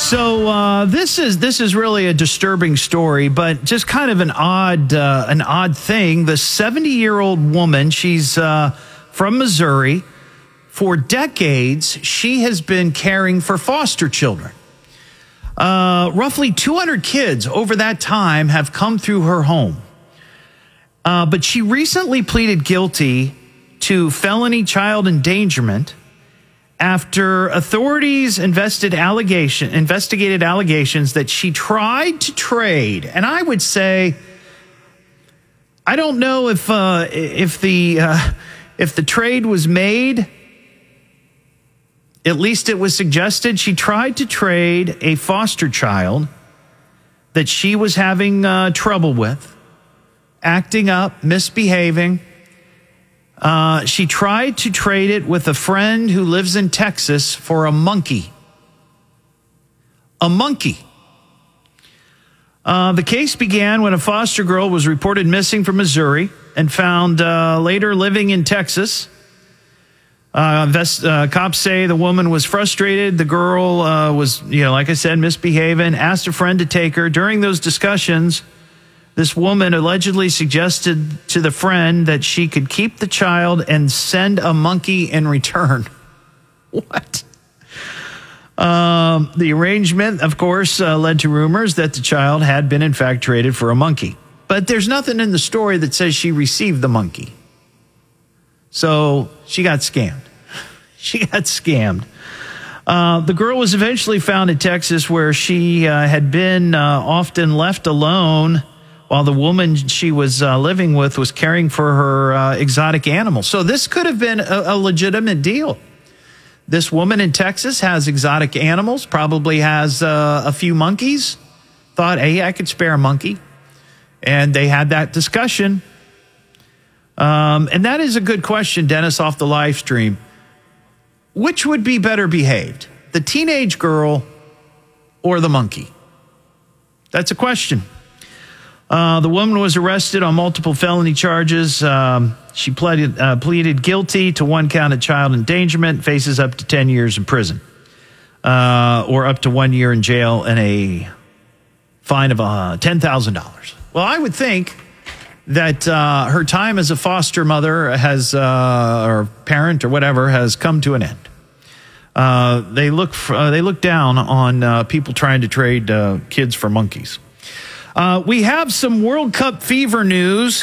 So this is really a disturbing story, but just kind of an odd thing. The 70-year-old woman, she's from Missouri. For decades, she has been caring for foster children. Roughly 200 kids over that time have come through her home. But she recently pleaded guilty to felony child endangerment after authorities investigated allegations that she tried to trade. And I would say, I don't know if the trade was made. At least it was suggested she tried to trade a foster child that she was having trouble with, acting up, misbehaving. She tried to trade it with a friend who lives in Texas for a monkey. A monkey. The case began when a foster girl was reported missing from Missouri and found later living in Texas. Cops say the woman was frustrated. The girl was, like I said, misbehaving, asked a friend to take her. During those discussions, this woman allegedly suggested to the friend that she could keep the child and send a monkey in return. What? The arrangement, of course, led to rumors that the child had been, in fact, traded for a monkey. But there's nothing in the story that says she received the monkey. So she got scammed. She got scammed. The girl was eventually found in Texas, where she had been often left alone while the woman she was living with was caring for her exotic animals. So this could have been a legitimate deal. This woman in Texas has exotic animals, probably has a few monkeys, thought, hey, I could spare a monkey. And they had that discussion. And that is a good question, Dennis, off the live stream. Which would be better behaved, the teenage girl or the monkey? That's a question. The woman was arrested on multiple felony charges. She pleaded guilty to one count of child endangerment, faces up to 10 years in prison, or up to 1 year in jail and a fine of $10,000. Well, I would think that her time as a foster mother has, or parent or whatever, has come to an end. They look down on people trying to trade kids for monkeys. We have some World Cup fever news.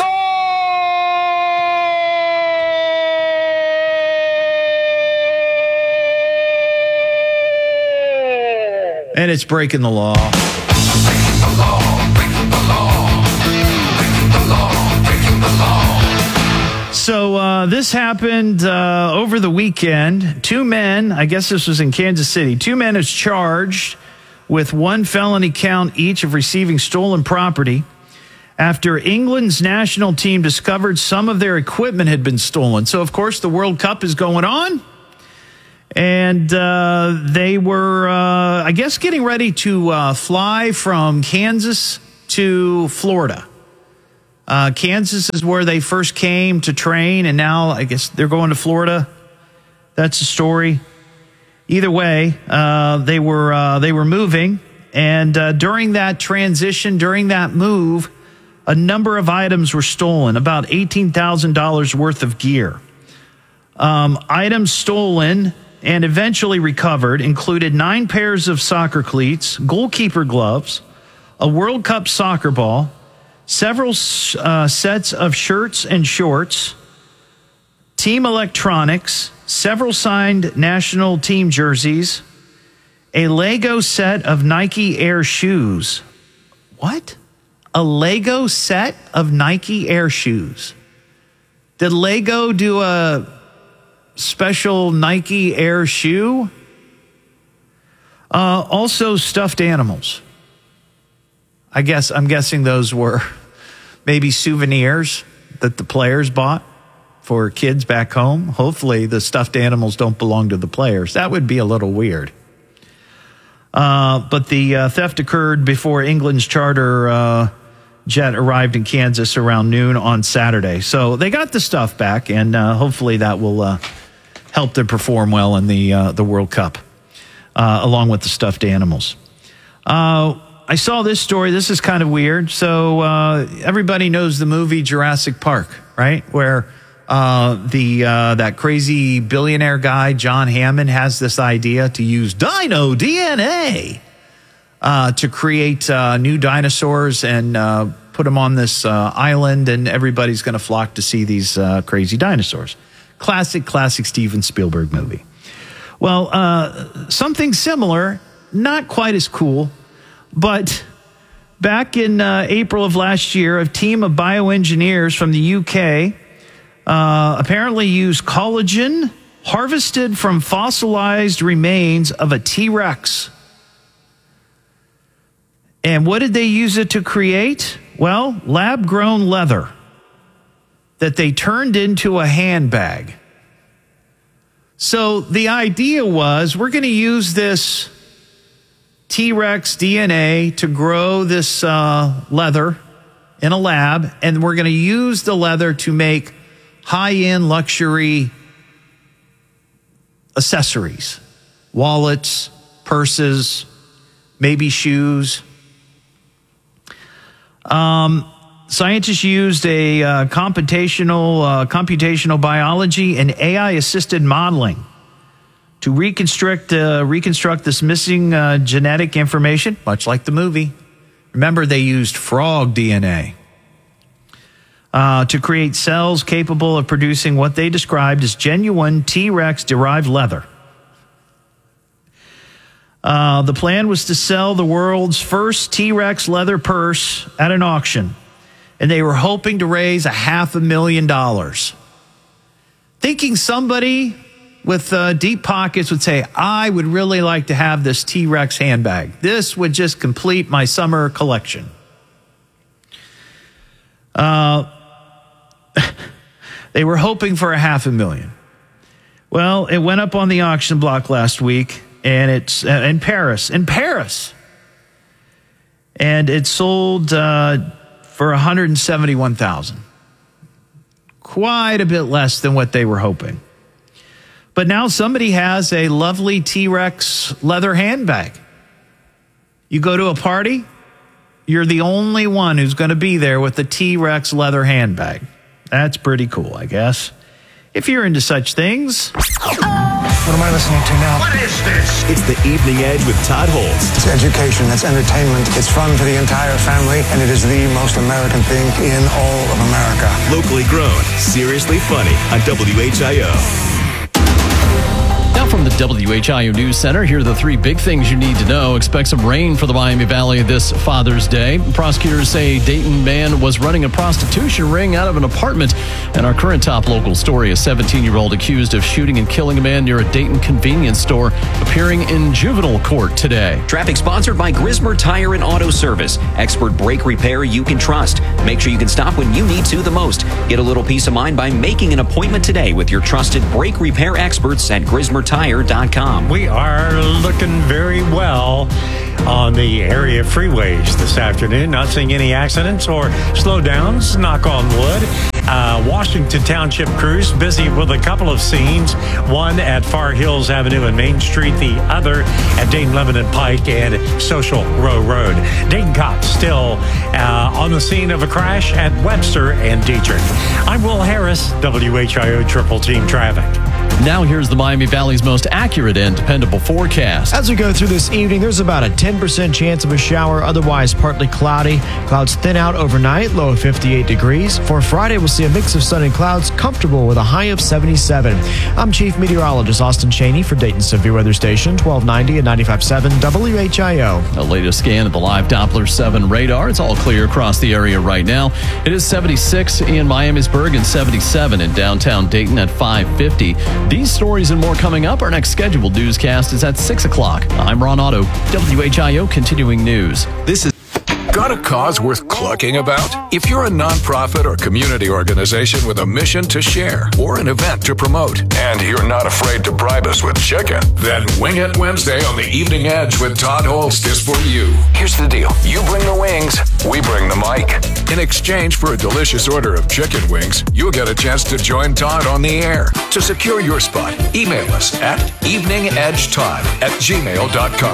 And it's breaking the law. Breaking the law, breaking the law, breaking the law, breaking the law. So this happened over the weekend. Two men, I guess this was in Kansas City, two men is charged with one felony count each of receiving stolen property after England's national team discovered some of their equipment had been stolen. So, of course, the World Cup is going on, and they were, I guess, getting ready to fly from Kansas to Florida. Kansas is where they first came to train, and now I guess they're going to Florida. That's the story. Either way, they were moving, and during that transition, during that move, a number of items were stolen, about $18,000 worth of gear. Items stolen and eventually recovered included 9 pairs of soccer cleats, goalkeeper gloves, a World Cup soccer ball, several sets of shirts and shorts, team electronics, several signed national team jerseys, a Lego set of Nike Air shoes. What? A Lego set of Nike Air shoes? Did Lego do a special Nike Air shoe? Also stuffed animals. I'm guessing those were maybe souvenirs that the players bought for kids back home. Hopefully the stuffed animals don't belong to the players. That would be a little weird. But the theft occurred before England's charter jet arrived in Kansas around noon on Saturday. So they got the stuff back, and hopefully that will help them perform well in the World Cup, along with the stuffed animals. I saw this story. This is kind of weird. So everybody knows the movie Jurassic Park, right? Where that crazy billionaire guy, John Hammond, has this idea to use dino DNA to create new dinosaurs and put them on this island, and everybody's going to flock to see these crazy dinosaurs. Classic Steven Spielberg movie. Well, something similar, not quite as cool, but back in April of last year, a team of bioengineers from the UK apparently used collagen harvested from fossilized remains of a T-Rex. And what did they use it to create? Well, lab-grown leather that they turned into a handbag. So the idea was, we're going to use this T-Rex DNA to grow this leather in a lab, and we're going to use the leather to make high-end luxury accessories, wallets, purses, maybe shoes. Scientists used a computational biology and AI-assisted modeling to reconstruct this missing genetic information, much like the movie. Remember, they used frog DNA to create cells capable of producing what they described as genuine T-Rex derived leather. The plan was to sell the world's first T-Rex leather purse at an auction, and they were hoping to raise $500,000. Thinking somebody with deep pockets would say, I would really like to have this T-Rex handbag. This would just complete my summer collection. They were hoping for $500,000. Well, it went up on the auction block last week, and it's in Paris. And it sold for $171,000. Quite a bit less than what they were hoping. But now somebody has a lovely T-Rex leather handbag. You go to a party, you're the only one who's going to be there with the T-Rex leather handbag. That's pretty cool, I guess. If you're into such things. What am I listening to now? What is this? It's the Evening Edge with Todd Holtz. It's education, it's entertainment, it's fun for the entire family, and it is the most American thing in all of America. Locally grown, seriously funny on WHIO. Now from the WHIO News Center, here are the three big things you need to know. Expect some rain for the Miami Valley this Father's Day. Prosecutors say a Dayton man was running a prostitution ring out of an apartment. And our current top local story, a 17-year-old accused of shooting and killing a man near a Dayton convenience store, appearing in juvenile court today. Traffic sponsored by Grismer Tire and Auto Service. Expert brake repair you can trust. Make sure you can stop when you need to the most. Get a little peace of mind by making an appointment today with your trusted brake repair experts at GrismerTire.com. We are looking very well on the area freeways this afternoon. Not seeing any accidents or slowdowns, knock on wood. Washington Township crews busy with a couple of scenes. One at Far Hills Avenue and Main Street. The other at Dayton Lebanon Pike and Social Row Road. Dayton cops still on the scene of a crash at Webster and Dietrich. I'm Will Harris, WHIO Triple Team Traffic. Now here's the Miami Valley's most accurate and dependable forecast. As we go through this evening, there's about a 10% chance of a shower, otherwise partly cloudy. Clouds thin out overnight, low of 58 degrees. For Friday, we'll see a mix of sun and clouds, comfortable with a high of 77. I'm Chief Meteorologist Austin Cheney for Dayton Severe Weather Station, 1290 and 95.7 WHIO. The latest scan of the live Doppler 7 radar. It's all clear across the area right now. It is 76 in Miamisburg and 77 in downtown Dayton at 550. These stories and more coming up. Our next scheduled newscast is at 6 o'clock. I'm Ron Otto, WHIO Continuing News. This is... Got a cause worth clucking about? If you're a nonprofit or community organization with a mission to share or an event to promote, and you're not afraid to bribe us with chicken, then Wing It Wednesday on the Evening Edge with Todd Holtz is for you. Here's the deal. You bring the wings, we bring the mic. In exchange for a delicious order of chicken wings, you'll get a chance to join Todd on the air. To secure your spot, email us at eveningedgetodd@gmail.com.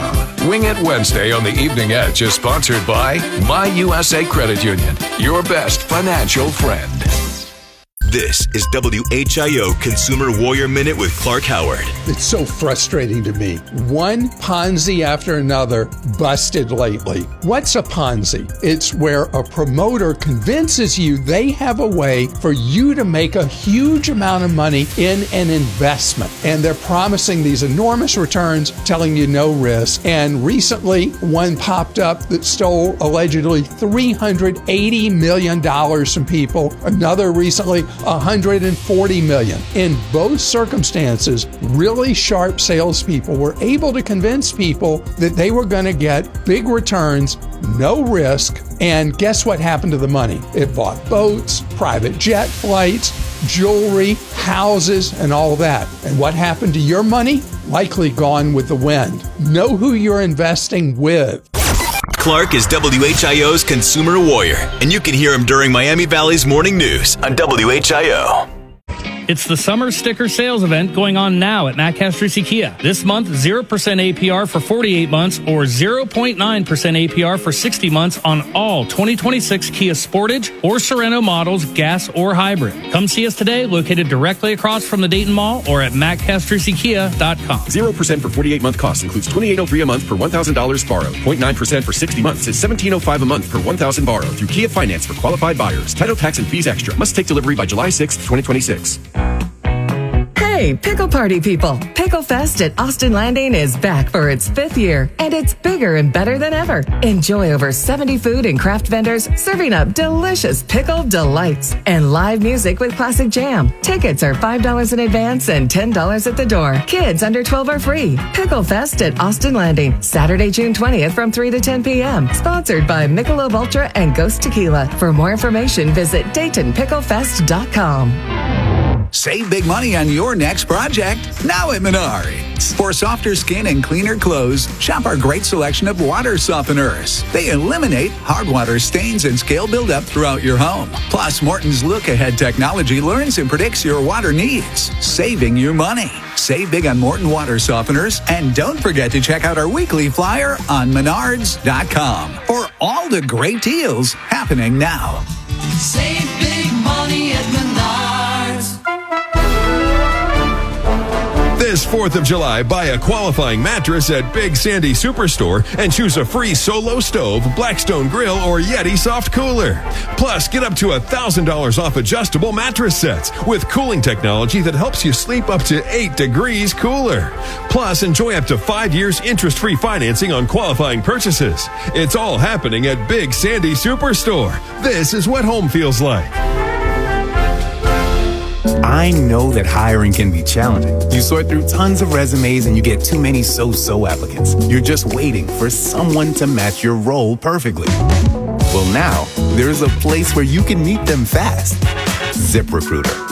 Wing It Wednesday on the Evening Edge is sponsored by My USA Credit Union, your best financial friend. This is WHIO Consumer Warrior Minute with Clark Howard. It's so frustrating to me. One Ponzi after another busted lately. What's a Ponzi? It's where a promoter convinces you they have a way for you to make a huge amount of money in an investment. And they're promising these enormous returns, telling you no risk. And recently, one popped up that stole allegedly $380 million from people. Another recently, $140 million. In both circumstances, really sharp salespeople were able to convince people that they were going to get big returns, no risk, and guess what happened to the money? It bought boats, private jet flights, jewelry, houses, and all that. And what happened to your money? Likely gone with the wind. Know who you're investing with. Clark is WHIO's Consumer Warrior, and you can hear him during Miami Valley's Morning News on WHIO. It's the summer sticker sales event going on now at Matt Castrucci Kia. This month, 0% APR for 48 months or 0.9% APR for 60 months on all 2026 Kia Sportage or Sorento models, gas or hybrid. Come see us today, located directly across from the Dayton Mall or at mattcastruccikia.com. 0% for 48-month cost includes $2,803 a month per $1,000 borrowed. 0.9% for 60 months is $1,705 a month per $1,000 borrowed through Kia Finance for qualified buyers. Title, tax, and fees extra. Must take delivery by July 6th, 2026. Hey, Pickle Party people! Pickle Fest at Austin Landing is back for its 5th year, and it's bigger and better than ever. Enjoy over 70 food and craft vendors serving up delicious pickle delights and live music with classic jam. Tickets are $5 in advance and $10 at the door. Kids under 12 are free. Pickle Fest at Austin Landing, Saturday, June 20th from 3 to 10 p.m. Sponsored by Michelob Ultra and Ghost Tequila. For more information, visit DaytonPickleFest.com. Save big money on your next project now at Menards. For softer skin and cleaner clothes, shop our great selection of water softeners. They eliminate hard water stains and scale buildup throughout your home. Plus, Morton's look-ahead technology learns and predicts your water needs, saving you money. Save big on Morton water softeners, and don't forget to check out our weekly flyer on Menards.com for all the great deals happening now. Save big money at Menards. This 4th of July, buy a qualifying mattress at Big Sandy Superstore and choose a free Solo Stove, Blackstone Grill, or Yeti Soft Cooler. Plus, get up to $1,000 off adjustable mattress sets with cooling technology that helps you sleep up to 8 degrees cooler. Plus, enjoy up to 5 years interest-free financing on qualifying purchases. It's all happening at Big Sandy Superstore. This is what home feels like. I know that hiring can be challenging. You sort through tons of resumes and you get too many so-so applicants. You're just waiting for someone to match your role perfectly. Well, now, there's a place where you can meet them fast. ZipRecruiter.